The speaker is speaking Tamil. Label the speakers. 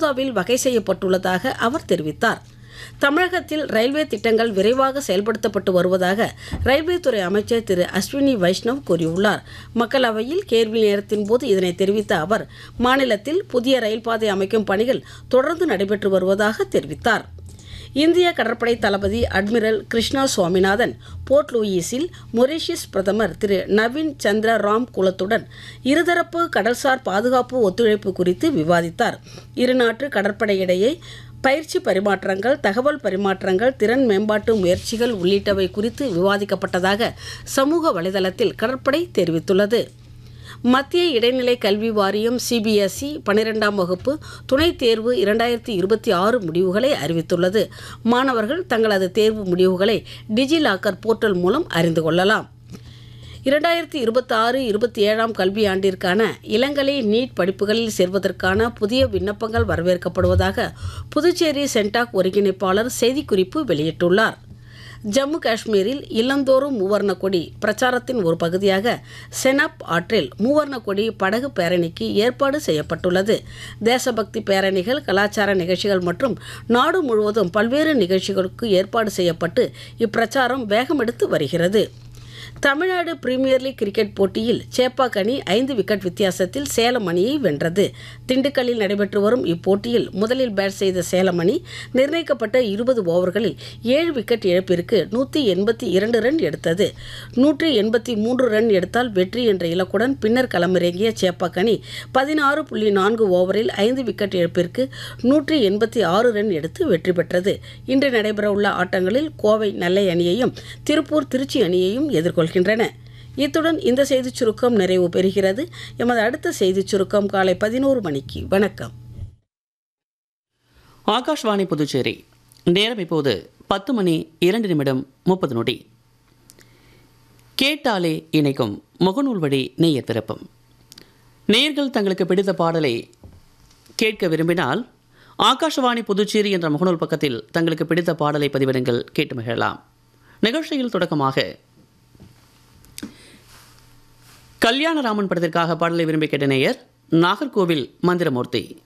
Speaker 1: மசோதாவில் வகை செய்யப்பட்டுள்ளதாக அவர் தெரிவித்தார். தமிழகத்தில் ரயில்வே திட்டங்கள் விரைவாக செயல்படுத்தப்பட்டு வருவதாக ரயில்வே துறை அமைச்சர் திரு அஸ்வினி வைஷ்ணவ் கூறியுள்ளார். மக்களவையில் கேள்வி நேரத்தின் போது இதனை தெரிவித்த அவர், மாநிலத்தில் புதிய ரயில் பாதை அமைக்கும் பணிகள் தொடர்ந்து நடைபெற்று வருவதாக தெரிவித்தார். இந்திய கடற்படை தளபதி admiral Krishna Swaminathan board லூயிஸில் Mauritius பிரதமர் திரு நவீன் சந்திர ராம் குலத்துடன் இருதரப்பு கடல்சார் பாதுகாப்பு ஒத்துழைப்பு குறித்து விவாதித்தார். இருநாட்டு கடற்படையிடையே பயிற்சி பரிமாற்றங்கள், தகவல் பரிமாற்றங்கள், திறன் மேம்பாட்டு முயற்சிகள் உள்ளிட்டவை குறித்து விவாதிக்கப்பட்டதாக சமூக வலைதளத்தில் கடற்படை தெரிவித்துள்ளது. மத்திய இடைநிலை கல்வி வாரியம் CBSE 12ஆம் வகுப்பு துணைத் தேர்வு 2026 முடிவுகளை அறிவித்துள்ளது. மாணவர்கள் தங்களது தேர்வு முடிவுகளை டிஜிலாக்கர் போர்ட்டல் மூலம் அறிந்து கொள்ளலாம். 2026-27ஆம் கல்வியாண்டிற்கான இளங்கலை நீட் படிப்புகளில் சேர்வதற்கான புதிய விண்ணப்பங்கள் வரவேற்கப்படுவதாக புதுச்சேரி சென்டாக் ஒருங்கிணைப்பாளர் செய்திக்குறிப்பு வெளியிட்டுள்ளார். ஜம்மு காஷ்மீரில் இல்லந்தோறும் மூவர்ண கொடி பிரச்சாரத்தின் ஒரு பகுதியாக செனாப் ஆற்றில் மூவர்ண கொடி படகு பேரணிக்கு ஏற்பாடு செய்யப்பட்டுள்ளது. தேசபக்தி பேரணிகள், கலாச்சார நிகழ்ச்சிகள் மற்றும் நாடு முழுவதும் பல்வேறு நிகழ்ச்சிகளுக்கு ஏற்பாடு செய்யப்பட்டு இப்பிரச்சாரம் வேகமெடுத்து வருகிறது. தமிழ்நாடு பிரீமியர் லீக் கிரிக்கெட் போட்டியில் சேப்பாக் அணி 5 விக்கெட் வித்தியாசத்தில் சேலம் அணியை வென்றது. திண்டுக்கல்லில் நடைபெற்று வரும் இப்போட்டியில் முதலில் பேட் செய்த சேலம் அணி நிர்ணயிக்கப்பட்ட 20 ஓவர்களில் 7 விக்கெட் இழப்பிற்கு 182 ரன் எடுத்தது. 183 ரன் எடுத்தால் வெற்றி என்ற இலக்குடன் பின்னர் களமிறங்கிய சேப்பாக் அணி 16.4 ஓவரில் 5 விக்கெட் இழப்பிற்கு 186 ரன் எடுத்து வெற்றி பெற்றது. இன்று நடைபெறவுள்ள ஆட்டங்களில் கோவை நெல்லை அணியையும் திருப்பூர் திருச்சி அணியையும் எதிர்கொள்கின்றன. இத்துடன் இந்த செய்திச் சுருக்கம் நிறைவு பெறுகிறது. எமது அடுத்த செய்திச் சுருக்கம் காலை 11 மணிக்கு. வணக்கம்.
Speaker 2: ஆகாஷ்வாணி புதுச்சேரி. நேரம் இப்போது 10:02 கேட்டாலே இணைக்கும் முகநூல் வழி நேயர் விருப்பம். நேயர்கள் தங்களுக்கு பிடித்த பாடலை கேட்க விரும்பினால் ஆகாஷ்வாணி புதுச்சேரி என்ற முகநூல் பக்கத்தில் தங்களுக்கு பிடித்த பாடலை பதிவிடுங்கள், கேட்டு மகிழலாம். நிகழ்ச்சியில் தொடக்கமாக கல்யாணராமன் படத்திற்காக பாடலை விரும்பி கேட்ட நேயர் நாகர்கோவில் மந்திரமூர்த்தி.